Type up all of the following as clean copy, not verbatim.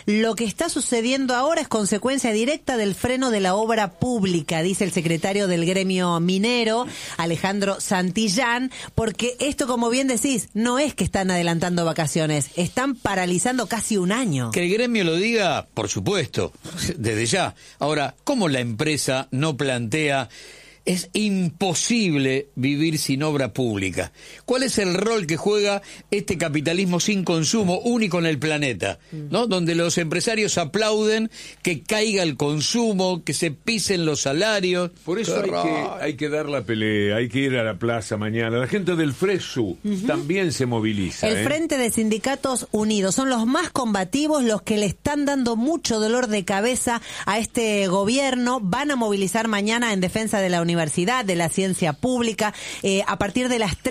Lo que está sucediendo ahora es consecuencia directa del freno de la obra pública, dice el secretario del gremio minero, Alejandro Santillán, porque esto, como bien decís, no es que están adelantando vacaciones, están paralizando casi un año. Que el gremio lo diga, por supuesto, desde ya. Ahora, ¿cómo la empresa no plantea? Es imposible vivir sin obra pública. ¿Cuál es el rol que juega este capitalismo sin consumo, único en el planeta, ¿no? Donde los empresarios aplauden que caiga el consumo, que se pisen los salarios. Por eso hay que dar la pelea, hay que ir a la plaza mañana. La gente del FRESU también se moviliza. El Frente de Sindicatos Unidos son los más combativos, los que le están dando mucho dolor de cabeza a este gobierno. Van a movilizar mañana en defensa de la universidad, de la ciencia pública. A partir de las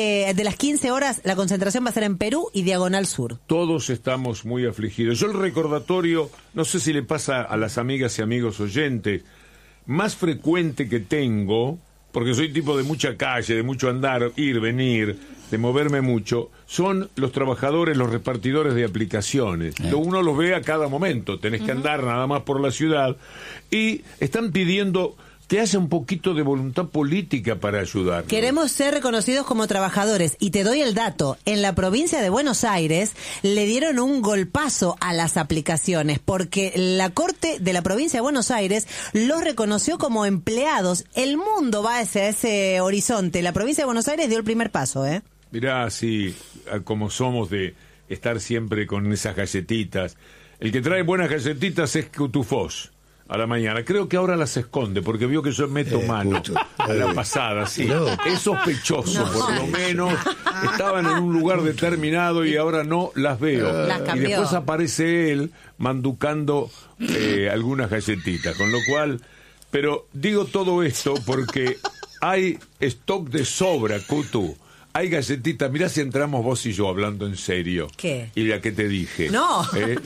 15 horas, la concentración va a ser en Perú y Diagonal Sur. Todos estamos muy afligidos. Yo el recordatorio, no sé si le pasa a las amigas y amigos oyentes, más frecuente que tengo, porque soy tipo de mucha calle, de mucho andar, ir, venir, de moverme mucho, son los trabajadores, los repartidores de aplicaciones. Uno los ve a cada momento, tenés que andar nada más por la ciudad, y están pidiendo que haya un poquito de voluntad política para ayudar. Queremos ser reconocidos como trabajadores, y te doy el dato. En la provincia de Buenos Aires le dieron un golpazo a las aplicaciones, porque la Corte de la provincia de Buenos Aires los reconoció como empleados. El mundo va hacia ese horizonte. La provincia de Buenos Aires dio el primer paso, ¿eh? Mirá, así como somos de estar siempre con esas galletitas. El que trae buenas galletitas es Cutufós a la mañana. Creo que ahora las esconde, porque vio que yo meto mano a la pasada, sí. No. Es sospechoso, por lo menos. Estaban en un lugar determinado y ahora no las veo. Y después aparece él manducando algunas galletitas, con lo cual... Pero digo todo esto porque hay stock de sobra, Cutu. Hay galletitas, mirá si entramos vos y yo hablando en serio. ¿Qué? Y la que te dije. No.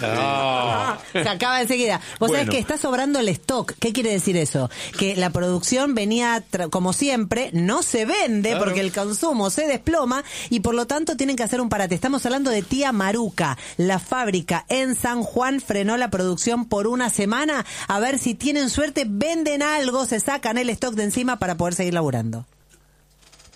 Se acaba enseguida. Vos sabés que está sobrando el stock. ¿Qué quiere decir eso? Que la producción venía, como siempre, no se vende porque el consumo se desploma y por lo tanto tienen que hacer un parate. Estamos hablando de Tía Maruca. La fábrica en San Juan frenó la producción por una semana. A ver si tienen suerte, venden algo, se sacan el stock de encima para poder seguir laburando.